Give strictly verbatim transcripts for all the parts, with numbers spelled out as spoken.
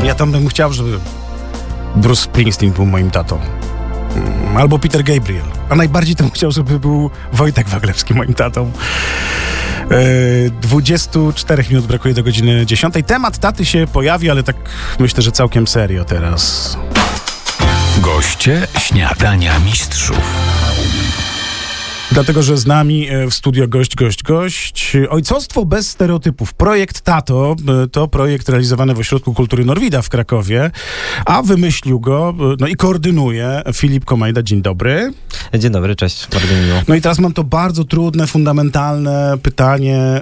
Ja tam bym chciał, żeby Bruce Springsteen był moim tatą. Albo Peter Gabriel. A najbardziej to bym chciał, żeby był Wojtek Waglewski moim tatą. dwadzieścia cztery minut brakuje do godziny dziesiątej. Temat taty się pojawi, ale tak myślę, że całkiem serio teraz. Goście Śniadania Mistrzów. Dlatego, że z nami w studio gość, gość, gość. Ojcostwo bez stereotypów. Projekt Tato to projekt realizowany w Ośrodku Kultury Norwida w Krakowie, a wymyślił go, no i koordynuje Filip Komajda. Dzień dobry. Dzień dobry, cześć, bardzo miło. No i teraz mam to bardzo trudne, fundamentalne pytanie.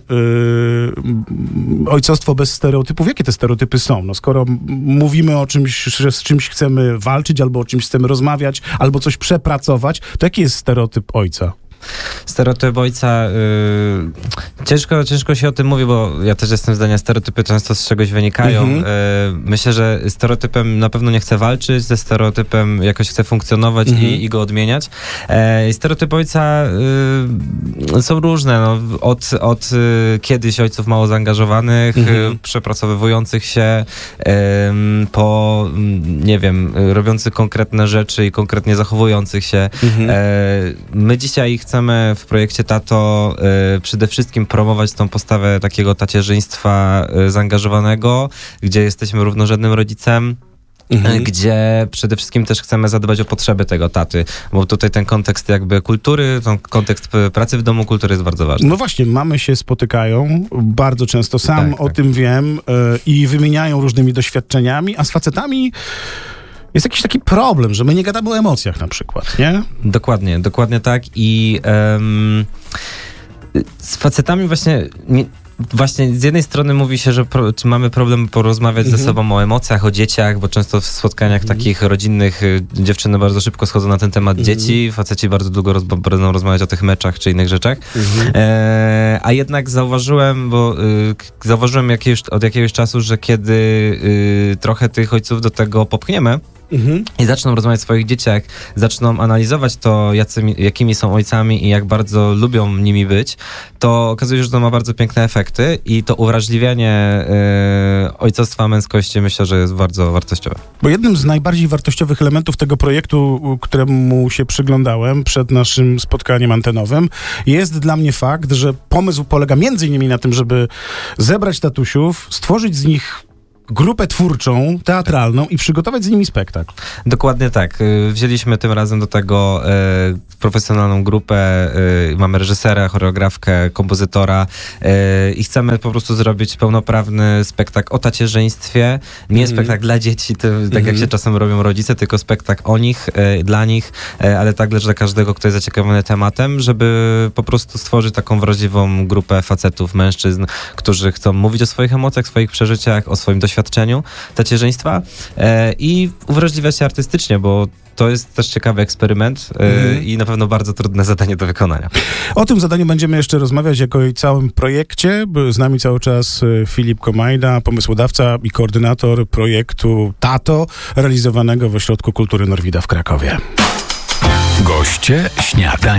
Yy, ojcostwo bez stereotypów. Jakie te stereotypy są? No skoro mówimy o czymś, że z czymś chcemy walczyć, albo o czymś chcemy rozmawiać, albo coś przepracować, to jaki jest stereotyp ojca? Stereotyp ojca, yy, ciężko, ciężko się o tym mówi, bo ja też jestem zdania, stereotypy często z czegoś wynikają. Mhm. Yy, myślę, że stereotypem na pewno nie chcę walczyć, ze stereotypem jakoś chcę funkcjonować Mhm. i, i go odmieniać. Yy, stereotypy ojca yy, są różne, no, od, od yy, kiedyś ojców mało zaangażowanych, Mhm. yy, przepracowywujących się, yy, po, nie wiem, yy, robiących konkretne rzeczy i konkretnie zachowujących się. Mhm. Yy, my dzisiaj chcemy Chcemy w projekcie Tato y, przede wszystkim promować tą postawę takiego tacierzyństwa y, zaangażowanego, gdzie jesteśmy równorzędnym rodzicem. Mhm. Gdzie przede wszystkim też chcemy zadbać o potrzeby tego taty, bo tutaj ten kontekst jakby kultury, ten kontekst pracy w domu kultury jest bardzo ważny. No właśnie, mamy się spotykają bardzo często, sam tak, o tak. tym wiem, y, i wymieniają różnymi doświadczeniami, a z facetami jest jakiś taki problem, że my nie gadamy o emocjach na przykład, nie? Dokładnie, dokładnie tak i um, z facetami właśnie... Nie, Właśnie z jednej strony mówi się, że pro, mamy problem porozmawiać mhm. ze sobą o emocjach, o dzieciach, bo często w spotkaniach mhm. takich rodzinnych y, dziewczyny bardzo szybko schodzą na ten temat mhm. dzieci, faceci bardzo długo roz, będą rozmawiać o tych meczach czy innych rzeczach. Mhm. E, a jednak zauważyłem, bo y, zauważyłem jakiegoś, od jakiegoś czasu, że kiedy y, trochę tych ojców do tego popchniemy, Mhm. i zaczną rozmawiać o swoich dzieciach, zaczną analizować to, jacymi, jakimi są ojcami i jak bardzo lubią nimi być, to okazuje się, że to ma bardzo piękne efekty i to uwrażliwianie yy, ojcostwa, męskości myślę, że jest bardzo wartościowe. Bo jednym z najbardziej wartościowych elementów tego projektu, któremu się przyglądałem przed naszym spotkaniem antenowym, jest dla mnie fakt, że pomysł polega między innymi na tym, żeby zebrać tatusiów, stworzyć z nich grupę twórczą, teatralną i przygotować z nimi spektakl. Dokładnie tak. Wzięliśmy tym razem do tego e, profesjonalną grupę, e, mamy reżysera, choreografkę, kompozytora e, i chcemy po prostu zrobić pełnoprawny spektakl o tacierzyństwie. Nie mm. spektakl dla dzieci, to, tak mm. jak się czasem robią rodzice, tylko spektakl o nich, e, dla nich, e, ale także dla każdego, kto jest zaciekawiony tematem, żeby po prostu stworzyć taką wrażliwą grupę facetów, mężczyzn, którzy chcą mówić o swoich emocjach, swoich przeżyciach, o swoim doświadczeniu tacierzyństwa e, i uwrażliwiać się artystycznie, bo to jest też ciekawy eksperyment e, mm. i na pewno bardzo trudne zadanie do wykonania. O tym zadaniu będziemy jeszcze rozmawiać jako o całym projekcie. Z nami cały czas Filip Komajda, pomysłodawca i koordynator projektu Tato, realizowanego w Ośrodku Kultury Norwida w Krakowie. Goście Śniadania